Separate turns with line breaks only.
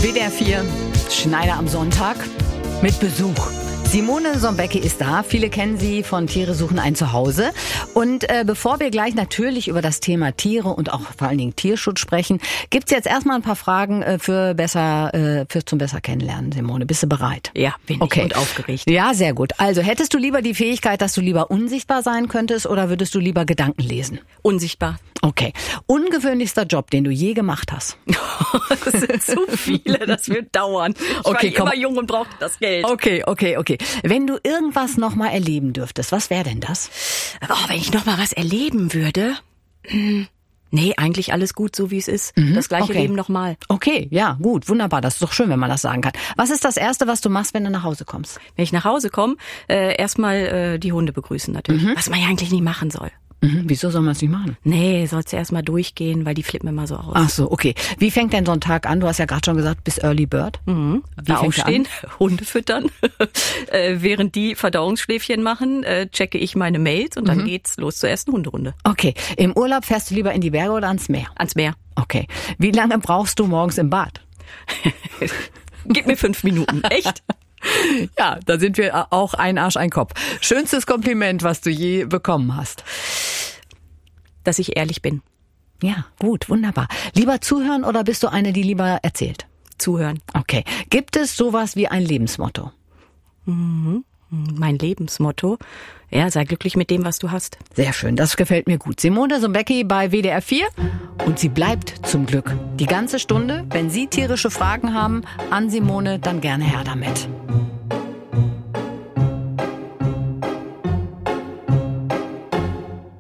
WDR 4, Schneider am Sonntag mit Besuch. Simone Sonbecki ist da. Viele kennen sie von Tiere suchen ein Zuhause. Und bevor wir gleich natürlich über das Thema Tiere und auch vor allen Dingen Tierschutz sprechen, gibt's jetzt erstmal ein paar Fragen für zum besser kennenlernen. Simone, bist du bereit?
Ja, bin ich und aufgeregt.
Ja, sehr gut. Also hättest du lieber die Fähigkeit, dass du lieber unsichtbar sein könntest oder würdest du lieber Gedanken lesen?
Unsichtbar.
Okay. Ungewöhnlichster Job, den du je gemacht hast?
Das sind zu viele, das wird dauern. Ich war immer jung und brauchte das Geld.
Okay. Wenn du irgendwas nochmal erleben dürftest, was wäre denn das?
Oh, wenn ich nochmal was erleben würde? Nee, eigentlich alles gut, so wie es ist. Das gleiche Leben nochmal.
Okay, ja, gut, wunderbar. Das ist doch schön, wenn man das sagen kann. Was ist das Erste, was du machst, wenn du nach Hause kommst?
Wenn ich nach Hause komme, erstmal die Hunde begrüßen natürlich. Was man ja eigentlich nie machen soll.
Wieso soll man es nicht machen?
Nee, sollst du erstmal durchgehen, weil die flippen immer so aus.
Ach so, okay. Wie fängt denn so ein Tag an? Du hast ja gerade schon gesagt, bis Early Bird.
Wie aufstehen, Hunde füttern. Während die Verdauungsschläfchen machen, checke ich meine Mails und dann geht's los zur ersten Hunderunde.
Okay. Im Urlaub fährst du lieber in die Berge oder ans Meer?
Ans Meer.
Okay. Wie lange brauchst du morgens im Bad?
Gib mir 5 Minuten. Echt?
Ja, da sind wir auch ein Arsch, ein Kopf. Schönstes Kompliment, was du je bekommen hast?
Dass ich ehrlich bin.
Ja, gut, wunderbar. Lieber zuhören oder bist du eine, die lieber erzählt?
Zuhören.
Okay. Gibt es sowas wie ein Lebensmotto?
Mein Lebensmotto? Ja, sei glücklich mit dem, was du hast.
Sehr schön, das gefällt mir gut. Simone Sonbecki bei WDR 4 und sie bleibt zum Glück die ganze Stunde. Wenn Sie tierische Fragen haben an Simone, dann gerne her damit.